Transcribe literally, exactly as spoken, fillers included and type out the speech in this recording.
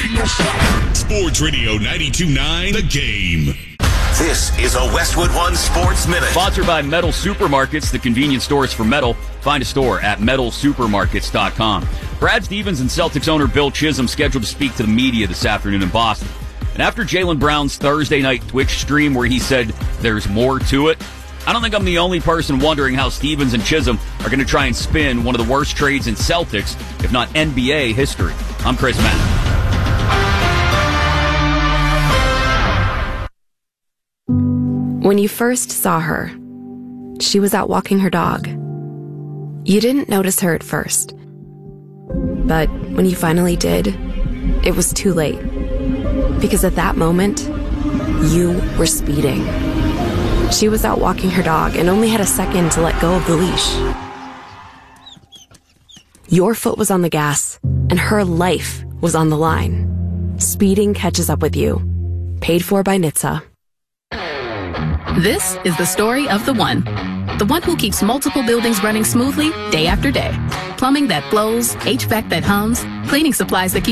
Sports Radio ninety-two point nine, The Game. This is a Westwood One Sports Minute. Sponsored by Metal Supermarkets, the convenience stores for metal. Find a store at metal supermarkets dot com. Brad Stevens and Celtics owner Bill Chisholm scheduled to speak to the media this afternoon in Boston. And after Jaylen Brown's Thursday night Twitch stream where he said there's more to it, I don't think I'm the only person wondering how Stevens and Chisholm are going to try and spin one of the worst trades in Celtics, if not N B A history. I'm Chris Mann. When you first saw her, she was out walking her dog. You didn't notice her at first. But when you finally did, it was too late. Because at that moment, you were speeding. She was out walking her dog and only had a second to let go of the leash. Your foot was on the gas, and her life was on the line. Speeding catches up with you. Paid for by N H T S A. This is the story of the one. The one who keeps multiple buildings running smoothly day after day. Plumbing that flows, H V A C that hums, cleaning supplies that keep